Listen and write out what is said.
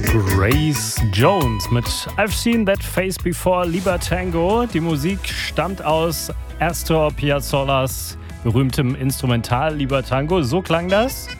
Grace Jones mit I've Seen That Face Before, Libertango. Die Musik stammt aus Astor Piazzollas berühmtem Instrumental Libertango. So klang das.